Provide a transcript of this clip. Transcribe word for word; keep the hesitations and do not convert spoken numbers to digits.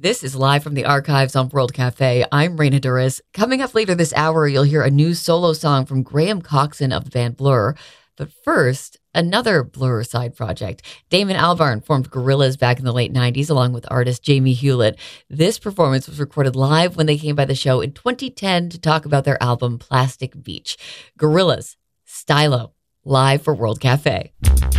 This is live from the archives on World Cafe. I'm Raina Douris. Coming up later this hour, you'll hear a new solo song from Graham Coxon of the band Blur. But first, another Blur side project. Damon Albarn formed Gorillaz back in the late nineties along with artist Jamie Hewlett. This performance was recorded live when they came by the show in twenty ten to talk about their album Plastic Beach. Gorillaz, Stylo, live for World Cafe.